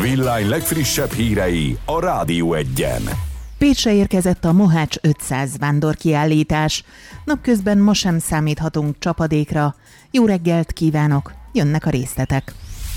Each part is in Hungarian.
Villány legfrissebb hírei a Rádió Egyen. Pécsre érkezett a Mohács 500 vándorkiállítás. Napközben ma sem számíthatunk csapadékra. Jó reggelt kívánok, jönnek a részletek.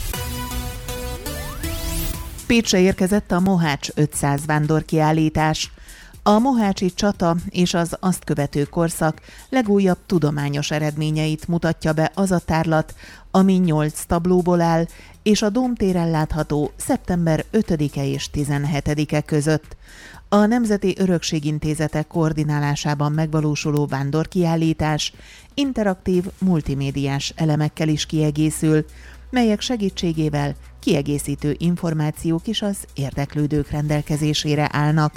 Pécsre érkezett a Mohács 500 vándorkiállítás. A mohácsi csata és az azt követő korszak legújabb tudományos eredményeit mutatja be az a tárlat, ami 8 tablóból áll, és a Dómtéren látható szeptember 5-e és 17-e között. A Nemzeti Örökségintézetek koordinálásában megvalósuló vándorkiállítás interaktív, multimédiás elemekkel is kiegészül, melyek segítségével kiegészítő információk is az érdeklődők rendelkezésére állnak.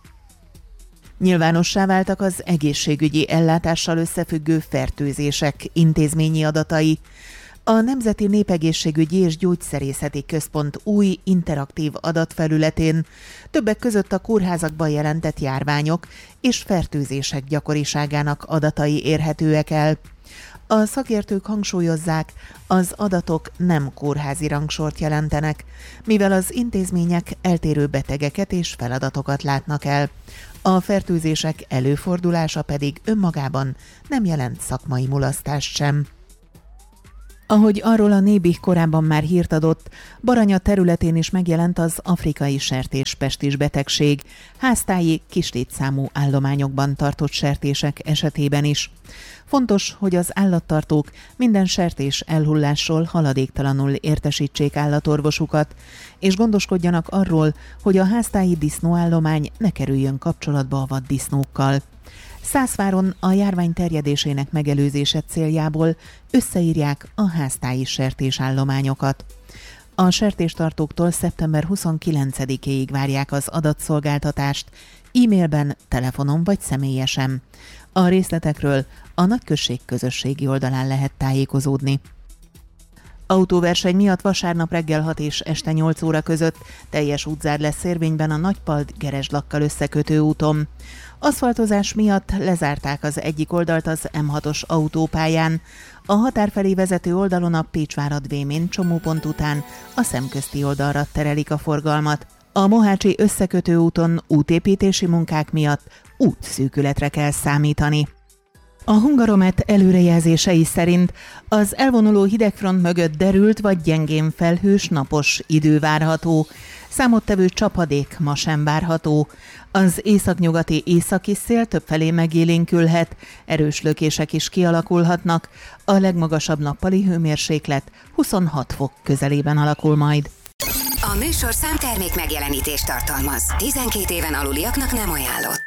Nyilvánossá váltak az egészségügyi ellátással összefüggő fertőzések intézményi adatai. A Nemzeti Népegészségügyi és Gyógyszerészeti Központ új interaktív adatfelületén többek között a kórházakban jelentett járványok és fertőzések gyakoriságának adatai érhetőek el. A szakértők hangsúlyozzák, az adatok nem kórházi rangsort jelentenek, mivel az intézmények eltérő betegeket és feladatokat látnak el. A fertőzések előfordulása pedig önmagában nem jelent szakmai mulasztást sem. Ahogy arról a Nébih korábban már hírt adott, Baranya területén is megjelent az afrikai sertéspestis betegség, háztáji kislétszámú állományokban tartott sertések esetében is. Fontos, hogy az állattartók minden sertés elhullásról haladéktalanul értesítsék állatorvosukat, és gondoskodjanak arról, hogy a háztáji disznóállomány ne kerüljön kapcsolatba a vaddisznókkal. Szászváron a járvány terjedésének megelőzése céljából összeírják a háztáji sertésállományokat. A sertéstartóktól szeptember 29-éig várják az adatszolgáltatást, e-mailben, telefonon vagy személyesen. A részletekről a Nagyközség közösségi oldalán lehet tájékozódni. Autóverseny miatt vasárnap reggel 6 és este 8 óra között teljes útzár lesz érvényben a Nagypalt-Geresd-Lakkal összekötő úton. Aszfaltozás miatt lezárták az egyik oldalt az M6-os autópályán. A határ felé vezető oldalon a Pécsvárad-Vémén csomópont után a szemközti oldalra terelik a forgalmat. A mohácsi összekötő úton útépítési munkák miatt útszűkületre kell számítani. A Hungaromet előrejelzései szerint az elvonuló hidegfront mögött derült vagy gyengén felhős napos idő várható. Számottevő csapadék ma sem várható. Az északnyugati északi szél többfelé megélénkülhet, erős lökések is kialakulhatnak. A legmagasabb nappali hőmérséklet 26 fok közelében alakul majd. A műsorszám termék megjelenítést tartalmaz. 12 éven aluliaknak nem ajánlott.